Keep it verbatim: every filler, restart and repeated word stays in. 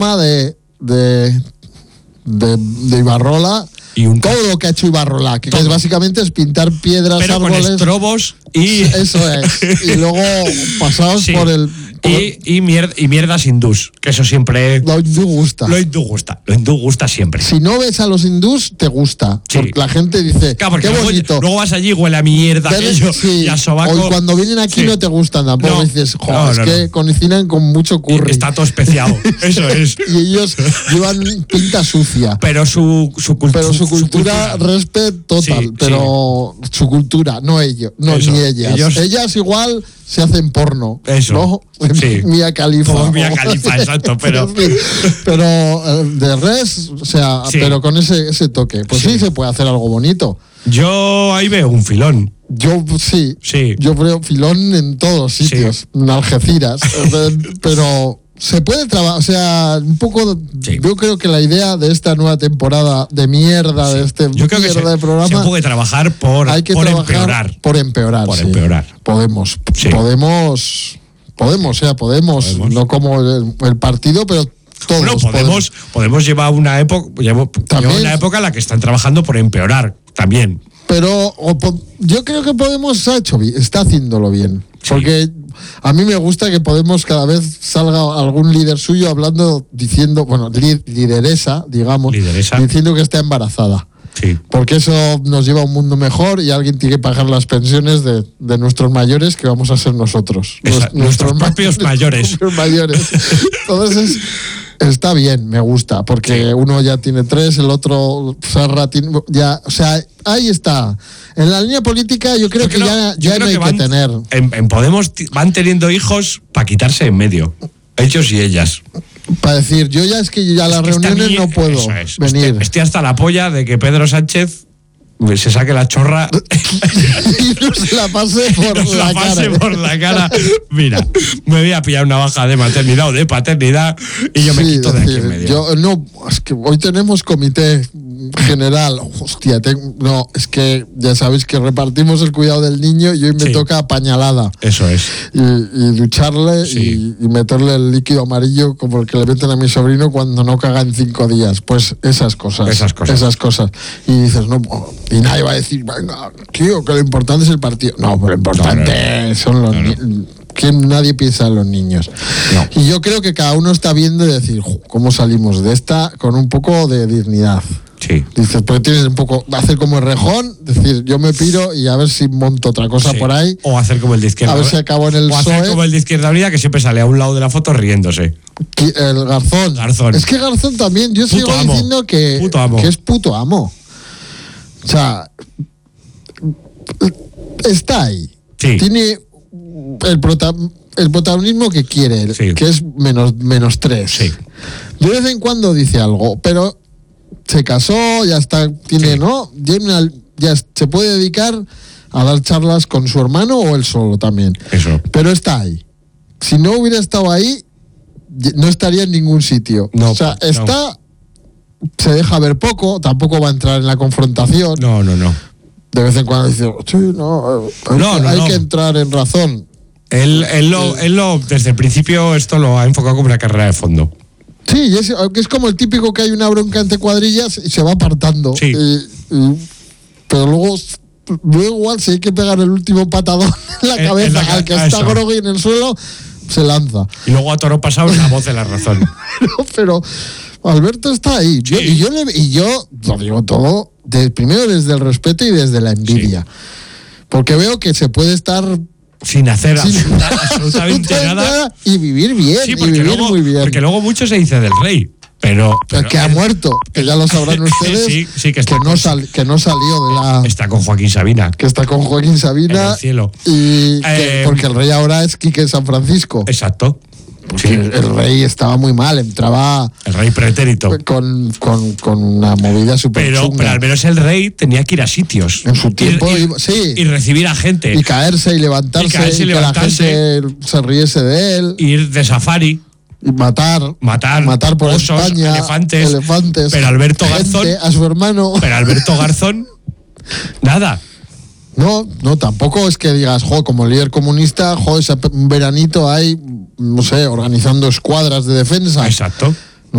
tema de, de, de, de Ibarrola. Y un todo lo que ha hecho Ibarrola, que, que es básicamente es pintar piedras, pero árboles. Con estrobos y. Eso es. Y luego pasados sí. por el. Por... Y, y, mier, y mierdas hindús, que eso siempre. Lo hindú gusta. Lo hindú gusta. Lo hindú gusta siempre. Si no ves a los hindús, te gusta. Sí. Porque la gente dice. Claro, porque qué luego, bonito. Luego vas allí, huele a mierda. Aquello, sí. Y a sobaco. O cuando vienen aquí sí. no te gustan tampoco. No. Dices, joder, no, no, es no. que cocinan con mucho curry. Está todo especiado. Eso es. Y ellos llevan pinta sucia. Pero su, su, cultu- pero su cultura. Su cultura respect total, sí, pero sí. su cultura, no ellos, no Eso, ni ellas. Ellos, ellas igual se hacen porno. Eso. ¿No? Sí. Mia Khalifa. Como Mia Khalifa, exacto, pero. pero de res, o sea, sí. pero con ese, ese toque. Pues sí. sí se puede hacer algo bonito. Yo ahí veo un filón. Yo sí. Sí. Yo veo filón en todos sitios. Sí. En Algeciras. pero. Se puede trabajar, o sea, un poco. Sí. Yo creo que la idea de esta nueva temporada de mierda, sí. de este yo creo mierda que se, de programa. Se puede trabajar por, hay que por trabajar empeorar. Por empeorar. Por sí. empeorar. Podemos. Sí. Podemos. Podemos, o sea, podemos. podemos. No como el, el partido, pero. Todos bueno, podemos, podemos, podemos llevar una época, llevo, llevo una época en la que están trabajando por empeorar también. Pero o, yo creo que Podemos ha hecho bien, está haciéndolo bien. Sí. Porque a mí me gusta que Podemos cada vez salga algún líder suyo hablando, diciendo, bueno, li, lideresa, digamos, lideresa. diciendo que está embarazada. Sí. Porque eso nos lleva a un mundo mejor y alguien tiene que pagar las pensiones de, de nuestros mayores, que vamos a ser nosotros. Esa, nuestros, nuestros propios ma- mayores. Nuestros mayores. Entonces, está bien, me gusta, porque sí. uno ya tiene tres, el otro Serra tiene, ya, o sea, ahí está. En la línea política yo creo yo que creo, ya, ya no hay que, van, que tener. En, en Podemos van teniendo hijos para quitarse en medio, ellos y ellas. Para decir, yo ya es que ya a las reuniones mí, no puedo es, venir. Estoy, estoy hasta la polla de que Pedro Sánchez se saque la chorra y no se la pase por no la, la pase cara. por la cara. Mira, me voy a pillar una baja de maternidad o de paternidad y yo sí, me quito decir, de aquí en medio. Yo, no, es que hoy tenemos comité general. Hostia, tengo, no, es que ya sabéis que repartimos el cuidado del niño y hoy me sí. toca pañalada. Eso es. Y, y ducharle sí. y, y meterle el líquido amarillo como el que le meten a mi sobrino cuando no caga en cinco días. Pues esas cosas. Esas cosas. Esas cosas. Y dices, no, y nadie va a decir, venga, tío, que lo importante es el partido. No, pero lo importante no, no, no. son los niños. No, no. Que nadie piensa en los niños. No. Y yo creo que cada uno está viendo y decir, ¿cómo salimos de esta con un poco de dignidad? Sí. Dices, pues tienes un poco, hacer como el Rejón, decir, yo me piro y a ver si monto otra cosa sí. por ahí. O hacer como el de Izquierda. A ver si acabo en el o P S O E. hacer como el de Izquierda Unida, que siempre sale a un lado de la foto riéndose. El Garzón. Garzón. Es que Garzón también, yo puto sigo amo. diciendo que, puto amo. que es puto amo. O sea, está ahí. Sí. Tiene el, prota- el protagonismo que quiere, sí. que es menos, menos tres. Sí. De vez en cuando dice algo, pero se casó, ya está, tiene, sí. ¿no? Ya, ya se puede dedicar a dar charlas con su hermano o él solo también. Eso. Pero está ahí. Si no hubiera estado ahí, no estaría en ningún sitio. No, o sea, no. está, se deja ver poco, tampoco va a entrar en la confrontación. No, no, no. De vez en cuando dice, sí, no, hay, no, que, no, hay no. que entrar en razón. Él, él, lo, él lo, desde el principio, esto lo ha enfocado como una carrera de fondo. Sí, es, es como el típico que hay una bronca entre cuadrillas y se va apartando. Sí. Y, y, pero luego, luego igual si hay que pegar el último patadón en la cabeza en la, al que está grogui en el suelo, se lanza. Y luego a toro pasado la voz de la razón. pero, pero Alberto está ahí. Sí. Yo, y, yo le, y yo lo digo todo, de, primero desde el respeto y desde la envidia. Sí. Porque veo que se puede estar... Sin hacer sin absoluta, absolutamente nada. nada y vivir bien, sí, y vivir luego, muy bien. Porque luego mucho se dice del rey, pero... pero que ha él, muerto, que ya lo sabrán ustedes, sí, sí, que, que, no sal, que no salió de la... Está con Joaquín Sabina. Que está con Joaquín Sabina. En el cielo. Y eh, que, porque el rey ahora es Quique San Francisco. Exacto. Sí. El, el rey estaba muy mal, entraba... El rey pretérito. Con, con, con una movida súper pero, chunga. pero al menos el rey tenía que ir a sitios. En su tiempo, y, y, sí. Y recibir a gente. Y caerse y levantarse. Y, caerse y, y levantarse, que la gente se riese de él. Ir de safari. Y matar. Matar. Matar por osos, España. Elefantes. Elefantes. Pero Alberto Garzón. A su hermano. Pero Alberto Garzón. Nada. No, no, tampoco es que digas, jo, como líder comunista, jo, ese veranito ahí, no sé, organizando escuadras de defensa. Exacto.